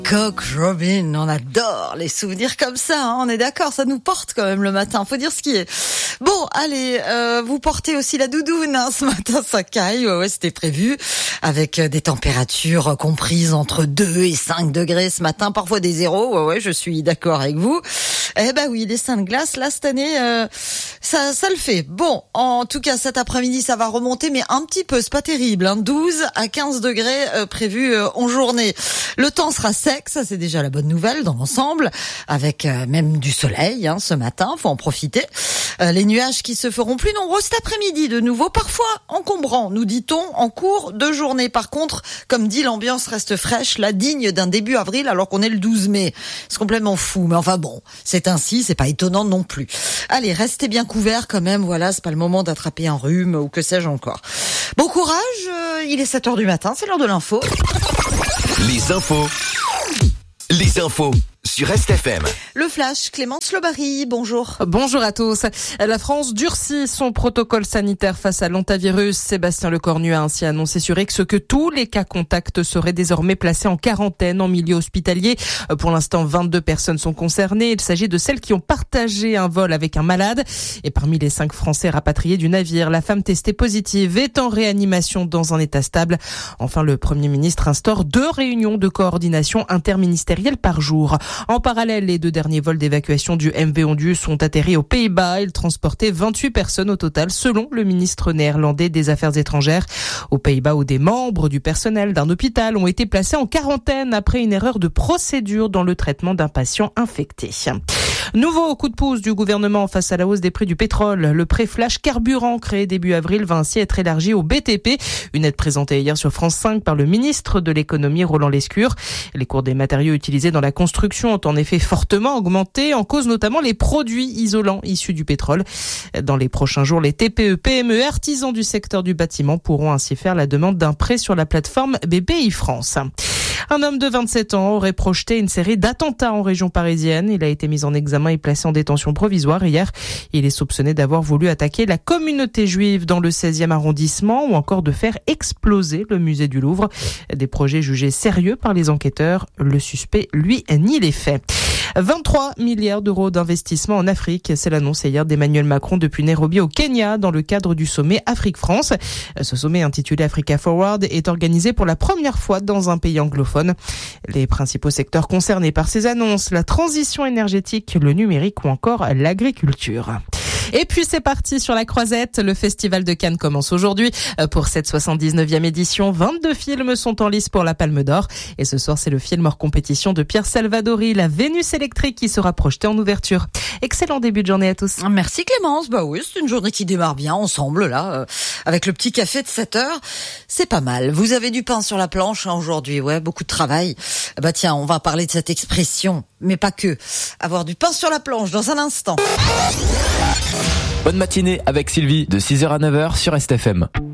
Cock Robin, on adore les souvenirs comme ça, hein, on est d'accord, ça nous porte quand même le matin, faut dire ce qui est. Bon, allez, vous portez aussi la doudoune, hein, ce matin ça caille, ouais, c'était prévu, avec des températures comprises entre 2 et 5 degrés ce matin, parfois des zéros, ouais, je suis d'accord avec vous. Eh ben oui, les seins de glace, là, cette année, ça le fait. Bon, en tout cas, cet après-midi, ça va remonter, mais un petit peu, c'est pas terrible, hein, 12 à 15 degrés prévus en journée. Le temps sera sec, ça c'est déjà la bonne nouvelle dans l'ensemble, avec même du soleil hein, ce matin, faut en profiter. Les nuages qui se feront plus nombreux cet après-midi de nouveau, parfois encombrants, nous dit-on, en cours de journée. Par contre, comme dit, l'ambiance reste fraîche, là, digne d'un début avril alors qu'on est le 12 mai. C'est complètement fou, mais enfin bon, c'est ainsi, c'est pas étonnant non plus. Allez, restez bien couverts quand même, voilà, c'est pas le moment d'attraper un rhume ou que sais-je encore. Bon courage, il est 7h du matin, c'est l'heure de l'info. Les infos sur RestFM. Le flash, Clémence Lobary, bonjour. Bonjour à tous. La France durcit son protocole sanitaire face à l'hantavirus. Sébastien Lecornu a ainsi annoncé sur X que tous les cas contacts seraient désormais placés en quarantaine en milieu hospitalier. Pour l'instant, 22 personnes sont concernées. Il s'agit de celles qui ont partagé un vol avec un malade. Et parmi les 5 Français rapatriés du navire, la femme testée positive est en réanimation dans un état stable. Enfin, le Premier ministre instaure 2 réunions de coordination interministérielle par jour. En parallèle, les 2 derniers vols d'évacuation du MV Ondius sont atterris aux Pays-Bas. Ils transportaient 28 personnes au total, selon le ministre néerlandais des Affaires étrangères. Aux Pays-Bas, où des membres du personnel d'un hôpital ont été placés en quarantaine après une erreur de procédure dans le traitement d'un patient infecté. Nouveau coup de pouce du gouvernement face à la hausse des prix du pétrole. Le prêt flash carburant créé début avril va ainsi être élargi au BTP. Une aide présentée hier sur France 5 par le ministre de l'économie Roland Lescure. Les cours des matériaux utilisés dans la construction ont en effet fortement augmenté, en cause notamment les produits isolants issus du pétrole. Dans les prochains jours, les TPE, PME et artisans du secteur du bâtiment pourront ainsi faire la demande d'un prêt sur la plateforme BPI France. Un homme de 27 ans aurait projeté une série d'attentats en région parisienne. Il a été mis en examen et placé en détention provisoire hier. Il est soupçonné d'avoir voulu attaquer la communauté juive dans le 16e arrondissement ou encore de faire exploser le musée du Louvre. Des projets jugés sérieux par les enquêteurs. Le suspect, lui, nie les faits. 23 milliards d'euros d'investissement en Afrique. C'est l'annonce hier d'Emmanuel Macron depuis Nairobi au Kenya dans le cadre du sommet Afrique-France. Ce sommet intitulé Africa Forward est organisé pour la première fois dans un pays anglophone. Les principaux secteurs concernés par ces annonces, la transition énergétique, le numérique ou encore l'agriculture. Et puis c'est parti sur la croisette. Le Festival de Cannes commence aujourd'hui. Pour cette 79e édition, 22 films sont en lice pour la Palme d'Or. Et ce soir, c'est le film hors compétition de Pierre Salvadori, La Vénus électrique, qui sera projeté en ouverture. Excellent début de journée à tous. Merci Clémence. Bah oui, c'est une journée qui démarre bien ensemble là, avec le petit café de 7h. C'est pas mal. Vous avez du pain sur la planche hein, aujourd'hui, ouais, beaucoup de travail. Bah tiens, on va parler de cette expression, mais pas que. Avoir du pain sur la planche dans un instant. Bonne matinée avec Sylvie de 6h à 9h sur RestFM.